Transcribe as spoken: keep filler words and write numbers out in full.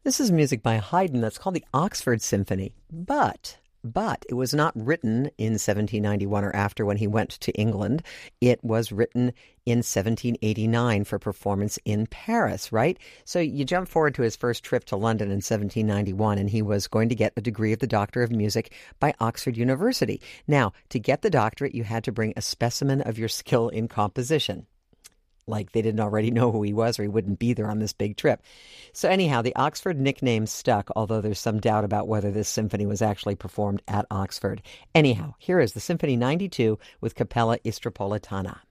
This is music by Haydn that's called the Oxford Symphony, but but it was not written in seventeen ninety-one or after when he went to England. It was written in seventeen eighty-nine for performance in Paris, right? So you jump forward to his first trip to London in seventeen ninety-one, and he was going to get the degree of the Doctor of Music by Oxford University. Now, to get the doctorate, you had to bring a specimen of your skill in composition. Like they didn't already know who he was or he wouldn't be there on this big trip. So anyhow, the Oxford nickname stuck, although there's some doubt about whether this symphony was actually performed at Oxford. Anyhow, here is the Symphony ninety-two with Cappella Istropolitana.